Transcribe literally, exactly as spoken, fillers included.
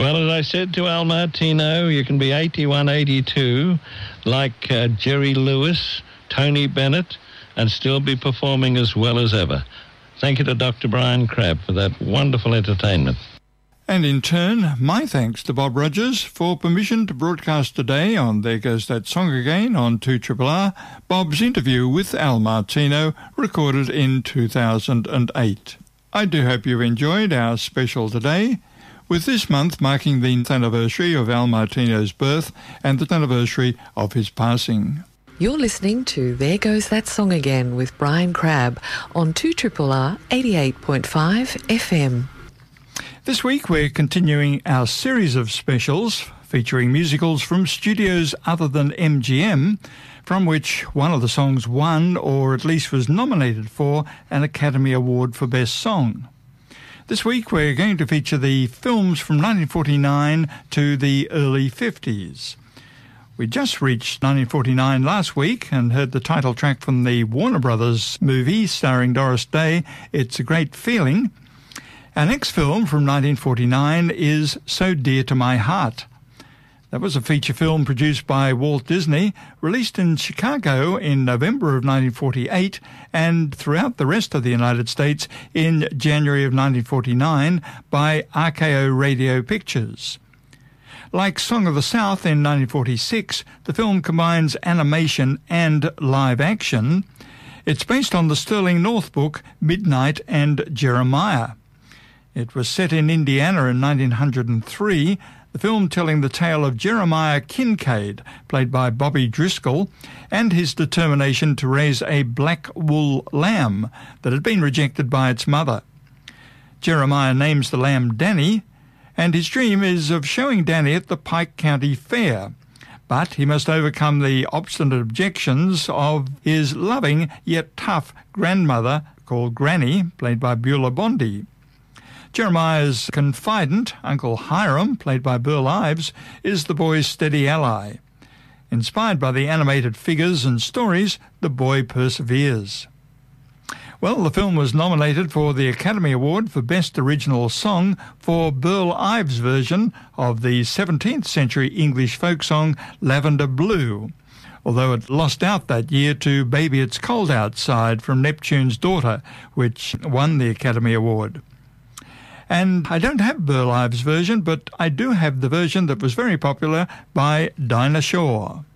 Well, as I said to Al Martino, you can be eighty-one, eighty-two, like uh, Jerry Lewis, Tony Bennett, and still be performing as well as ever. Thank you to Doctor Brian Crabb for that wonderful entertainment. And in turn, my thanks to Bob Rogers for permission to broadcast today on There Goes That Song Again on two R R R, Bob's interview with Al Martino, recorded in two thousand eight. I do hope you've enjoyed our special today, with this month marking the tenth anniversary of Al Martino's birth and the anniversary of his passing. You're listening to There Goes That Song Again with Brian Crabb on two R R R eighty-eight point five F M. This week we're continuing our series of specials featuring musicals from studios other than M G M, from which one of the songs won or at least was nominated for an Academy Award for Best Song. This week we're going to feature the films from nineteen forty-nine to the early fifties. We just reached nineteen forty-nine last week and heard the title track from the Warner Brothers movie starring Doris Day, It's a Great Feeling. Our next film from nineteen forty-nine is So Dear to My Heart. That was a feature film produced by Walt Disney, released in Chicago in November of nineteen forty-eight and throughout the rest of the United States in January of nineteen forty-nine by R K O Radio Pictures. Like Song of the South in nineteen forty-six, the film combines animation and live action. It's based on the Sterling North book Midnight and Jeremiah. It was set in Indiana in nineteen oh three, the film telling the tale of Jeremiah Kincaid, played by Bobby Driscoll, and his determination to raise a black wool lamb that had been rejected by its mother. Jeremiah names the lamb Danny, and his dream is of showing Danny at the Pike County Fair. But he must overcome the obstinate objections of his loving yet tough grandmother, called Granny, played by Beulah Bondi. Jeremiah's confidant, Uncle Hiram, played by Burl Ives, is the boy's steady ally. Inspired by the animated figures and stories, the boy perseveres. Well, the film was nominated for the Academy Award for Best Original Song for Burl Ives' version of the seventeenth century English folk song Lavender Blue, although it lost out that year to Baby It's Cold Outside from Neptune's Daughter, which won the Academy Award. And I don't have Burl Ives' version, but I do have the version that was very popular by Dinah Shore.